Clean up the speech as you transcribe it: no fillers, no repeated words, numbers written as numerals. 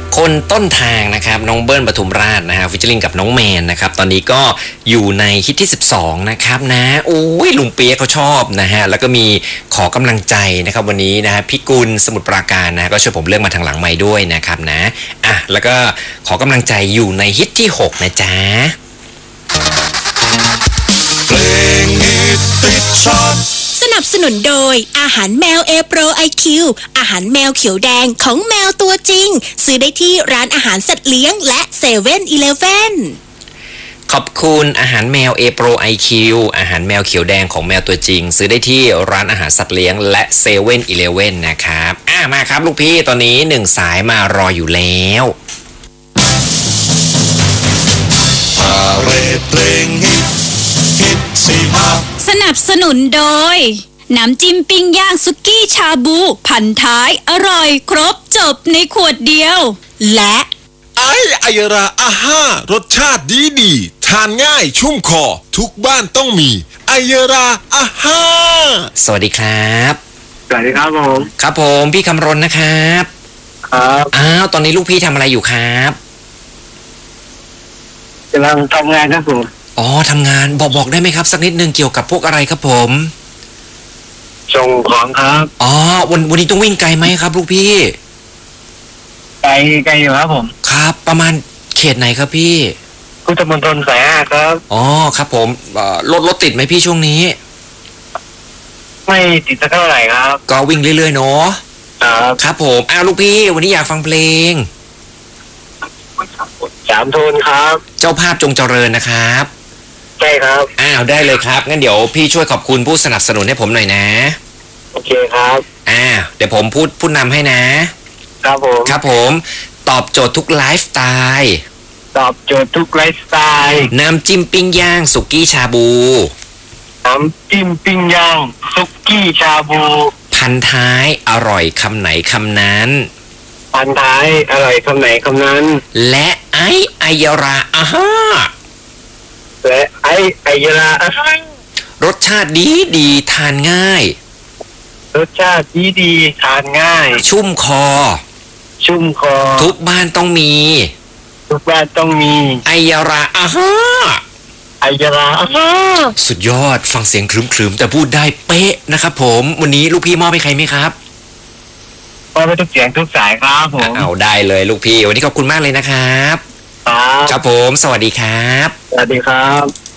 คนต้นทางนะครับน้องเบิ้ลปทุมราชนะฮะฟิชเชอริงกับน้องแมนนะครับตอนนี้ก็อยู่ในฮิตที่12นะครับนะโอ้ยลุงเปียกเขาชอบนะฮะแล้วก็มีขอกำลังใจนะครับวันนี้นะฮะพี่กุลสมุทรปราการนะก็ช่วยผมเลือกมาทางหลังไมค์ด้วยนะครับนะอ่ะแล้วก็ขอกำลังใจอยู่ในฮิตที่6นะจ๊ะเพลงฮิตติดชาร์ตสนับสนุนโดยอาหารแมวเอโปรไอคิวอาหารแมวเขียวแดงของแมวตัวจริงซื้อได้ที่ร้านอาหารสัตว์เลี้ยงและเซเว่นอีเลฟเว่นขอบคุณอาหารแมว A Pro IQ อาหารแมวเขียวแดงของแมวตัวจริงซื้อได้ที่ร้านอาหารสัตว์เลี้ยงและเซเว่นอีเลฟเว่นนะครับมาครับลูกพี่ตอนนี้1สายมารออยู่แล้วพาเรดเพลงฮิต45 สนับสนุนโดยน้ำจิ้มปิ้งย่างสุกี้ชาบูพันท้ายอร่อยครบจบในขวดเดียวและไอยราอาห้ารสชาติดีทานง่ายชุ่มคอทุกบ้านต้องมีไอยราอาห้าสวัสดีครับสวัสดีครับผมครับผมพี่คำรณนะครับครับตอนนี้ลูกพี่ทำอะไรอยู่ครับกำลังทำงานครับผมทำงานบอกได้ไหมครับสักนิดนึงเกี่ยวกับพวกอะไรครับผมส่งของครับวันนี้ต้องวิ่งไกลไหมครับลูกพี่ไกลอยู่ครับผมครับประมาณเขตไหนครับพี่พุทธมณฑลสาย5ครับครับผมรถติดไหมพี่ช่วงนี้ไม่ติดสักเท่าไหร่ครับก็วิ่งเรื่อยๆเนาะครับผมลูกพี่วันนี้อยากฟังเพลง 3 โทนครับเจ้าภาพจงเจริญนะครับใช่ครับได้เลยครับงั้นเดี๋ยวพี่ช่วยขอบคุณผู้สนับสนุนให้ผมหน่อยนะโอเคครับเดี๋ยวผมพูดนำให้นะครับผมตอบโจทย์ทุกไลฟ์สไตล์น้ำจิ้มปิ้งย่างสุกี้ชาบูพันท้ายอร่อยคำไหนคำนั้นและไอยราอาห้ารสชาติดีทานง่ายชุ่มคอทุกบ้านต้องมีไอยราอาห้าสุดยอดฟังเสียงครึมๆแต่พูดได้เป๊ะนะครับผมวันนี้ลูกพี่มอบให้ใครไหมครับมอบให้ทุกเสียงทุกสายครับผมได้เลยลูกพี่วันนี้ขอบคุณมากเลยนะครับครับผมสวัสดีครับสวัสดีครับ